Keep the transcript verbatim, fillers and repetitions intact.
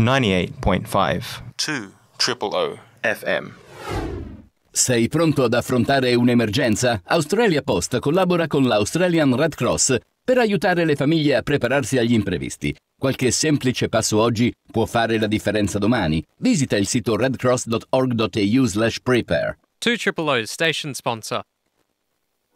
ninety-eight point five two triple O F M. Sei pronto ad affrontare un'emergenza? Australia Post collabora con l'Australian Red Cross per aiutare le famiglie a prepararsi agli imprevisti. Qualche semplice passo oggi può fare la differenza domani. Visita il sito redcross dot org dot a u slash prepare. two Triple O's station sponsor.